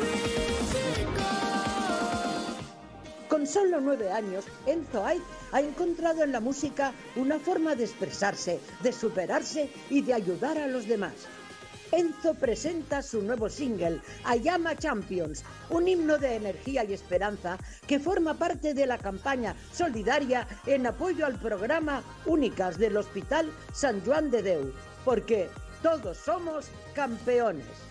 Con solo 9 años, Enzo Aiz ha encontrado en la música una forma de expresarse, de superarse y de ayudar a los demás. Enzo presenta su nuevo single, I Am a Champions, un himno de energía y esperanza que forma parte de la campaña solidaria en apoyo al programa Únicas del Hospital Sant Joan de Déu, porque todos somos campeones.